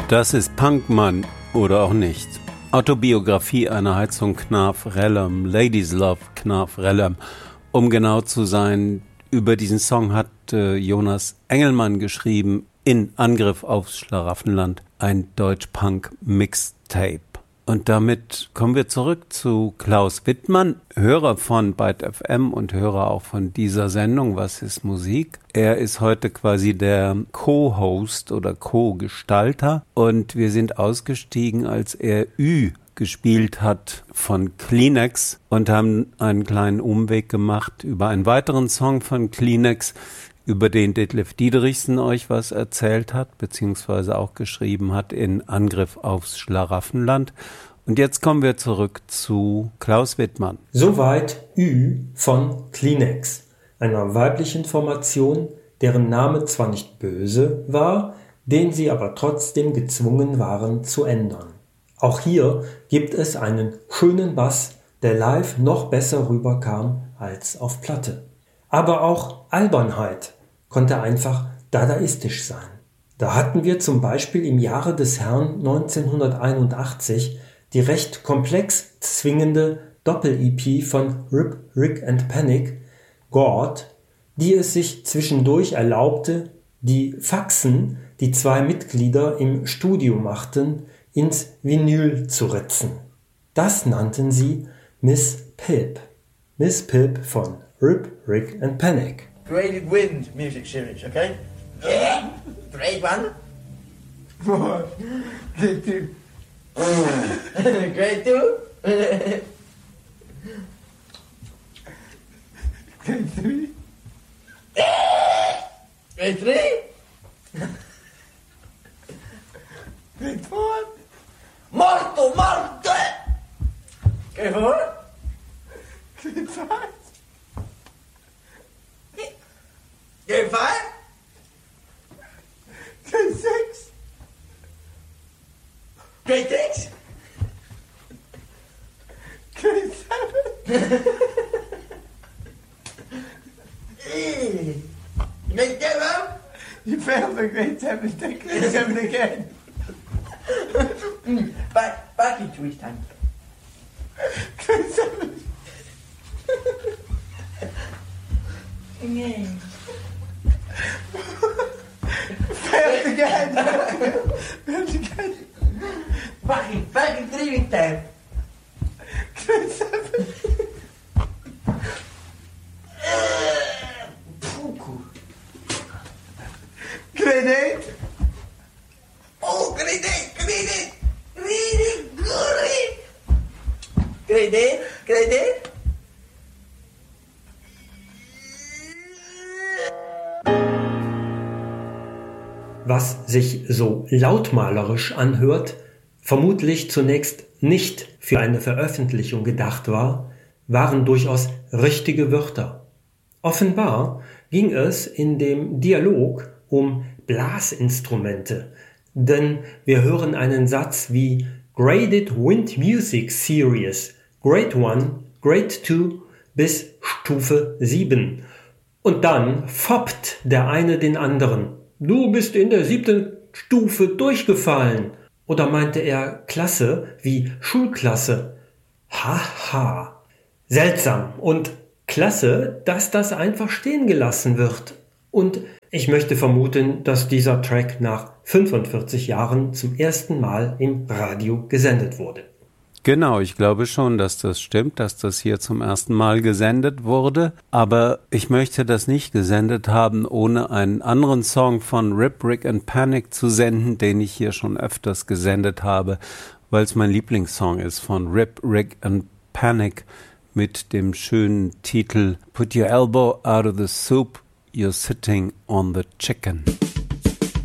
Das ist Punkmann oder auch nicht. Autobiografie einer Heizung Knarf Rellem, Ladies Love Knarf Rellem. Um genau zu sein, über diesen Song hat Jonas Engelmann geschrieben in Angriff aufs Schlaraffenland, ein Deutsch-Punk-Mixtape. Und damit kommen wir zurück zu Klaus Wittmann, Hörer von Byte FM und Hörer auch von dieser Sendung Was ist Musik? Er ist heute quasi der Co-Host oder Co-Gestalter und wir sind ausgestiegen, als er Ü gespielt hat von Kleenex und haben einen kleinen Umweg gemacht über einen weiteren Song von Kleenex, über den Detlef Diederichsen euch was erzählt hat, beziehungsweise auch geschrieben hat in Angriff aufs Schlaraffenland. Und jetzt kommen wir zurück zu Klaus Wittmann. Soweit Ü von Kleenex, einer weiblichen Formation, deren Name zwar nicht böse war, den sie aber trotzdem gezwungen waren zu ändern. Auch hier gibt es einen schönen Bass, der live noch besser rüberkam als auf Platte. Aber auch Albernheit konnte einfach dadaistisch sein. Da hatten wir zum Beispiel im Jahre des Herrn 1981 die recht komplex zwingende Doppel-EP von Rip, Rick and Panic, God, die es sich zwischendurch erlaubte, die Faxen, die zwei Mitglieder im Studio machten, ins Vinyl zu ritzen. Das nannten sie Miss Pip. Miss Pip von Rip, Rick and Panic. Graded Wind music series, okay? Yeah. Grade 1. Grade 2. Grade 2. Grade 3. Grade 3. Grade 4. Morto! Grade 4. Grade 5. Grade 5? Grade 6? Grade 6? Grade 7? Grade 7? You failed the grade 7, take grade 7 again. Back into each time. Grade 7. Yeah. Failed again. Failed again. Back in 3 week time. Grade 7. Grade 8. Oh, grade 8. Grade 8. Really good. Grade 8. Grade 8. Was sich so lautmalerisch anhört, vermutlich zunächst nicht für eine Veröffentlichung gedacht war, waren durchaus richtige Wörter. Offenbar ging es in dem Dialog um Blasinstrumente, denn wir hören einen Satz wie Graded Wind Music Series, Grade 1, Grade 2 bis Stufe 7. Und dann foppt der eine den anderen. Du bist in der 7. Stufe durchgefallen. Oder meinte er Klasse wie Schulklasse? Haha. Seltsam und klasse, dass das einfach stehen gelassen wird. Und ich möchte vermuten, dass dieser Track nach 45 Jahren zum ersten Mal im Radio gesendet wurde. Genau, ich glaube schon, dass das stimmt, dass das hier zum ersten Mal gesendet wurde. Aber ich möchte das nicht gesendet haben, ohne einen anderen Song von Rip, Rick and Panic zu senden, den ich hier schon öfters gesendet habe, weil es mein Lieblingssong ist von Rip, Rick and Panic mit dem schönen Titel Put your elbow out of the soup, you're sitting on the chicken.